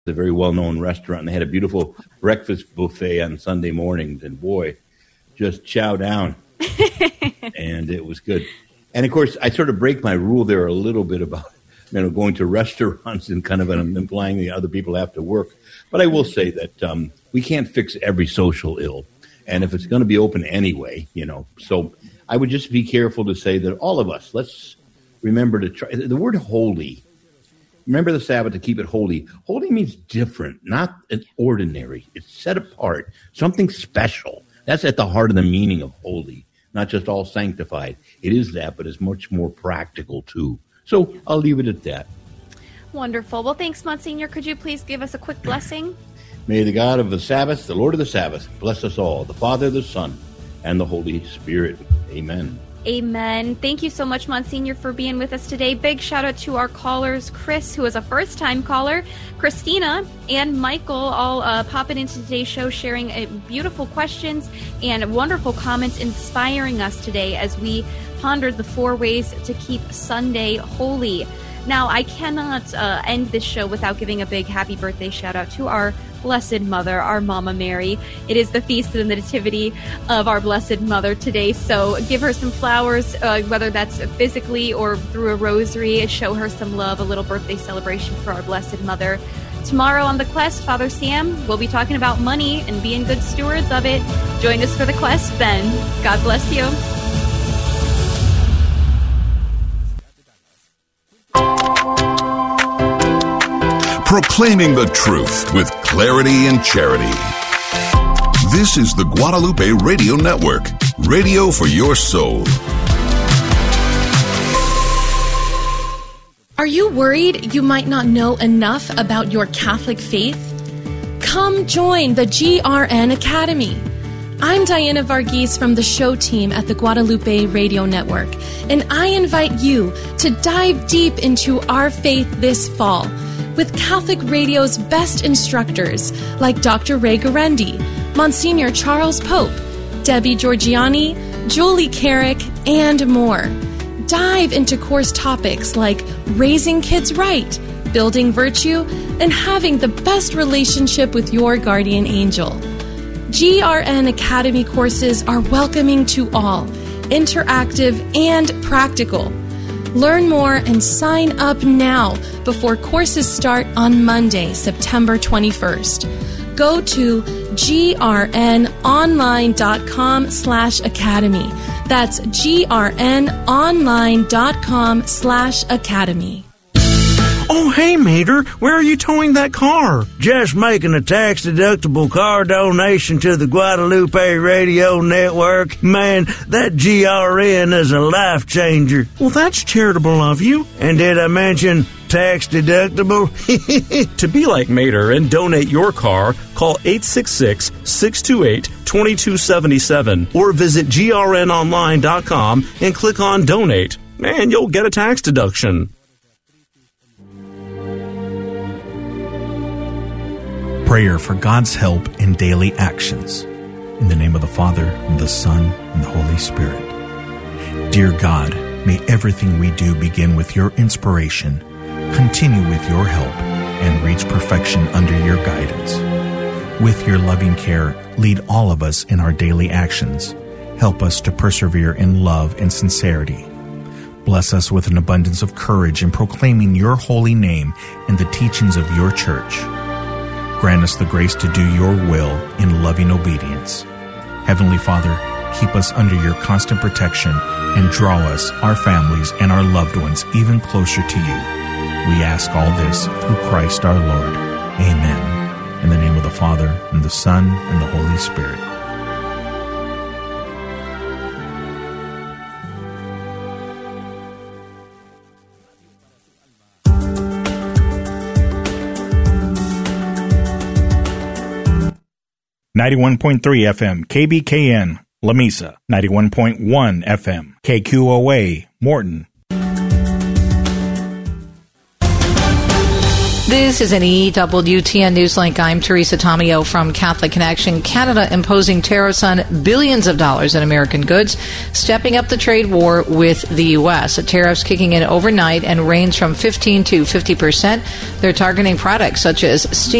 a very well-known restaurant, and they had a beautiful breakfast buffet on Sunday mornings, and boy, just chow down. And it was good. And, of course, I sort of break my rule there a little bit about going to restaurants and kind of implying that other people have to work. But I will say that we can't fix every social ill. And if it's going to be open anyway, so I would just be careful to say that all of us, let's remember to try. The word holy, remember the Sabbath to keep it holy. Holy means different, not ordinary. It's set apart, something special. That's at the heart of the meaning of holy, not just all sanctified. It is that, but it's much more practical too. So I'll leave it at that. Wonderful. Well, thanks, Monsignor. Could you please give us a quick blessing? May the God of the Sabbath, the Lord of the Sabbath, bless us all, the Father, the Son, and the Holy Spirit. Amen. Amen. Thank you so much, Monsignor, for being with us today. Big shout out to our callers, Chris, who is a first-time caller, Christina, and Michael, all popping into today's show, sharing beautiful questions and wonderful comments, inspiring us today as we pondered the 4 ways to keep Sunday holy. Now, I cannot end this show without giving a big happy birthday shout out to our Blessed Mother, our Mama Mary. It is the Feast of the Nativity of our Blessed Mother today, so give her some flowers, whether that's physically or through a rosary. Show her some love, a little birthday celebration for our Blessed Mother. Tomorrow on The Quest, Father Sam will be talking about money and being good stewards of it. Join us for The Quest then. God bless you. Proclaiming the truth with clarity and charity. This is the Guadalupe Radio Network, radio for your soul. Are you worried you might not know enough about your Catholic faith? Come join the GRN Academy. I'm Diana Varghese from the show team at the Guadalupe Radio Network, and I invite you to dive deep into our faith this fall with Catholic Radio's best instructors like Dr. Ray Guarendi, Monsignor Charles Pope, Debbie Georgiani, Julie Carrick, and more. Dive into course topics like raising kids right, building virtue, and having the best relationship with your guardian angel. GRN Academy courses are welcoming to all, interactive and practical. Learn more and sign up now before courses start on Monday, September 21st. Go to grnonline.com/academy. That's grnonline.com/academy. Oh, hey, Mater, where are you towing that car? Just making a tax-deductible car donation to the Guadalupe Radio Network. Man, that GRN is a life changer. Well, that's charitable of you. And did I mention tax-deductible? To be like Mater and donate your car, call 866-628-2277 or visit grnonline.com and click on Donate. And you'll get a tax deduction. Prayer for God's help in daily actions. In the name of the Father, and the Son, and the Holy Spirit. Dear God, may everything we do begin with your inspiration, continue with your help, and reach perfection under your guidance. With your loving care, lead all of us in our daily actions. Help us to persevere in love and sincerity. Bless us with an abundance of courage in proclaiming your holy name and the teachings of your church. Grant us the grace to do your will in loving obedience. Heavenly Father, keep us under your constant protection and draw us, our families, and our loved ones even closer to you. We ask all this through Christ our Lord. Amen. In the name of the Father, and the Son, and the Holy Spirit. .3 FM, KBKN, Lamesa, 91.1 FM, KQOA, Morton. This is an EWTN Newslink. I'm Teresa Tomeo from Catholic Connection. Canada imposing tariffs on billions of dollars in American goods, stepping up the trade war with the U.S. The tariffs kicking in overnight and range from 15 to 50%. They're targeting products such as steel,